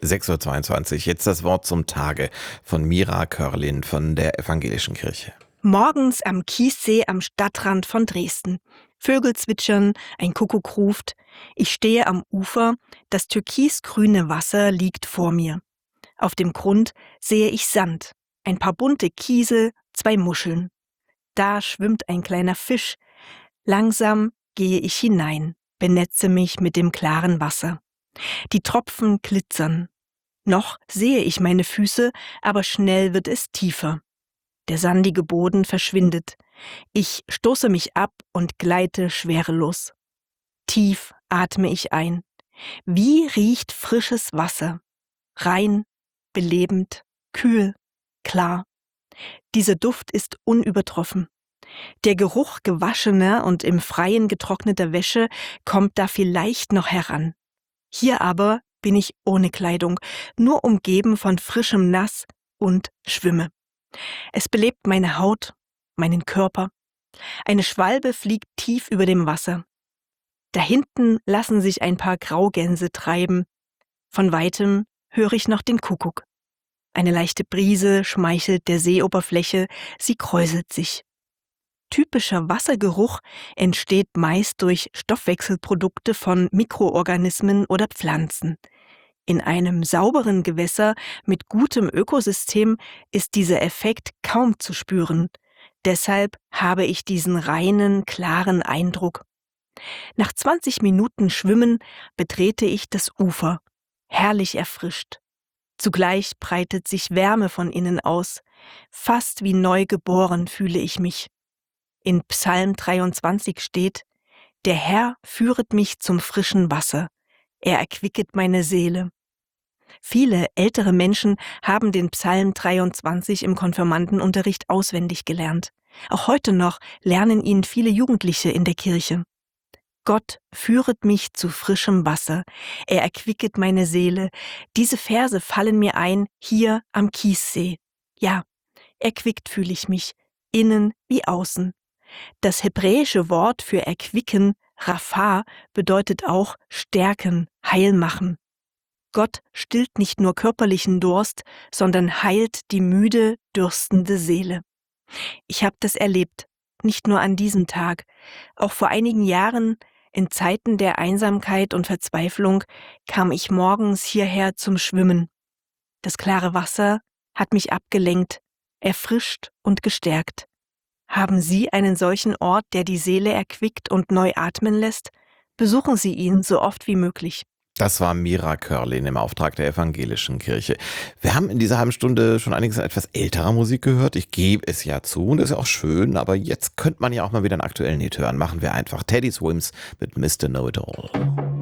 6:22 Uhr, jetzt das Wort zum Tage von Mira Körlin von der Evangelischen Kirche. Morgens am Kiessee am Stadtrand von Dresden. Vögel zwitschern, ein Kuckuck ruft. Ich stehe am Ufer, das türkisgrüne Wasser liegt vor mir. Auf dem Grund sehe ich Sand, ein paar bunte Kiesel, 2 Muscheln. Da schwimmt ein kleiner Fisch. Langsam gehe ich hinein, benetze mich mit dem klaren Wasser. Die Tropfen glitzern. Noch sehe ich meine Füße, aber schnell wird es tiefer. Der sandige Boden verschwindet. Ich stoße mich ab und gleite schwerelos. Tief atme ich ein. Wie riecht frisches Wasser? Rein, belebend, kühl, klar. Dieser Duft ist unübertroffen. Der Geruch gewaschener und im Freien getrockneter Wäsche kommt da vielleicht noch heran. Hier aber bin ich ohne Kleidung, nur umgeben von frischem Nass und schwimme. Es belebt meine Haut, meinen Körper. Eine Schwalbe fliegt tief über dem Wasser. Da hinten lassen sich ein paar Graugänse treiben. Von weitem höre ich noch den Kuckuck. Eine leichte Brise schmeichelt der Seeoberfläche, sie kräuselt sich. Typischer Wassergeruch entsteht meist durch Stoffwechselprodukte von Mikroorganismen oder Pflanzen. In einem sauberen Gewässer mit gutem Ökosystem ist dieser Effekt kaum zu spüren. Deshalb habe ich diesen reinen, klaren Eindruck. Nach 20 Minuten Schwimmen betrete ich das Ufer, herrlich erfrischt. Zugleich breitet sich Wärme von innen aus. Fast wie neu geboren fühle ich mich. In Psalm 23 steht: Der Herr führet mich zum frischen Wasser. Er erquicket meine Seele. Viele ältere Menschen haben den Psalm 23 im Konfirmandenunterricht auswendig gelernt. Auch heute noch lernen ihn viele Jugendliche in der Kirche. Gott führet mich zu frischem Wasser. Er erquicket meine Seele. Diese Verse fallen mir ein, hier am Kiessee. Ja, erquickt fühle ich mich, innen wie außen. Das hebräische Wort für erquicken, Rapha, bedeutet auch stärken, heil machen. Gott stillt nicht nur körperlichen Durst, sondern heilt die müde, dürstende Seele. Ich habe das erlebt, nicht nur an diesem Tag. Auch vor einigen Jahren, in Zeiten der Einsamkeit und Verzweiflung, kam ich morgens hierher zum Schwimmen. Das klare Wasser hat mich abgelenkt, erfrischt und gestärkt. Haben Sie einen solchen Ort, der die Seele erquickt und neu atmen lässt? Besuchen Sie ihn so oft wie möglich. Das war Mira Körlin im Auftrag der Evangelischen Kirche. Wir haben in dieser halben Stunde schon einiges an etwas älterer Musik gehört. Ich gebe es ja zu und das ist ja auch schön, aber jetzt könnte man ja auch mal wieder einen aktuellen Hit hören. Machen wir einfach Teddy Swims mit Mr. Know-It-All.